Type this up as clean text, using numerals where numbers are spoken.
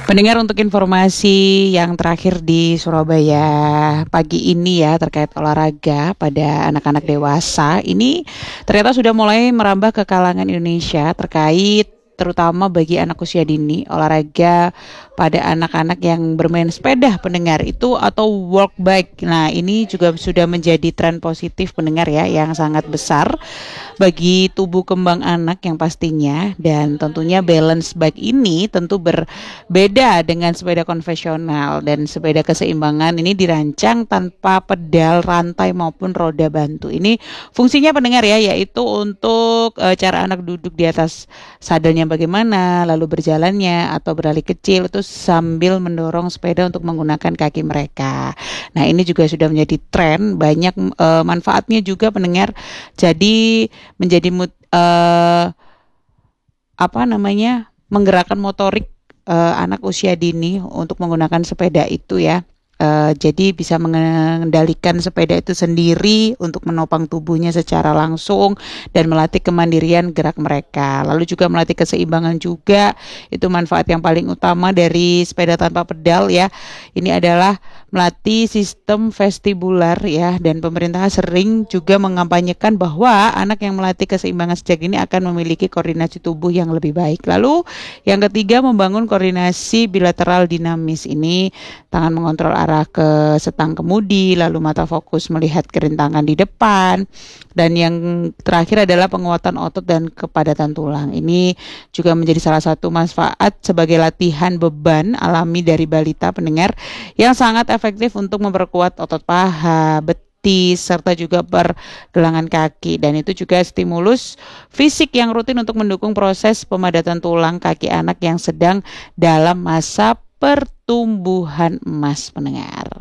Pendengar, untuk informasi yang terakhir di Surabaya pagi ini ya terkait olahraga pada anak-anak dewasa ini ternyata sudah mulai merambah ke kalangan Indonesia terkait terutama bagi anak usia dini olahraga pada anak-anak yang bermain sepeda pendengar itu atau walk bike. Nah, ini juga sudah menjadi tren positif pendengar ya yang sangat besar bagi tubuh kembang anak yang pastinya, dan tentunya balance bike ini tentu berbeda dengan sepeda konvensional, dan sepeda keseimbangan ini dirancang tanpa pedal, rantai maupun roda bantu. Ini fungsinya pendengar ya, yaitu untuk cara anak duduk di atas sadelnya bagaimana, lalu berjalannya atau beralih kecil itu sambil mendorong sepeda untuk menggunakan kaki mereka. Nah, ini juga sudah menjadi tren, banyak manfaatnya juga pendengar. Jadi menjadi menggerakkan motorik anak usia dini untuk menggunakan sepeda itu ya. Jadi bisa mengendalikan sepeda itu sendiri untuk menopang tubuhnya secara langsung dan melatih kemandirian gerak mereka. Lalu juga melatih keseimbangan juga. Itu manfaat yang paling utama dari sepeda tanpa pedal ya. Ini adalah melatih sistem vestibular ya, dan pemerintah sering juga mengampanyekan bahwa anak yang melatih keseimbangan sejak ini akan memiliki koordinasi tubuh yang lebih baik. Lalu yang ketiga, membangun koordinasi bilateral dinamis. Ini tangan mengontrol arah ke setang kemudi, lalu mata fokus melihat kerintangan di depan, dan yang terakhir adalah penguatan otot dan kepadatan tulang. Ini juga menjadi salah satu manfaat sebagai latihan beban alami dari balita pendengar yang sangat efektif untuk memperkuat otot paha, betis, serta juga pergelangan kaki, dan itu juga stimulus fisik yang rutin untuk mendukung proses pemadatan tulang kaki anak yang sedang dalam masa pertumbuhan emas pendengar.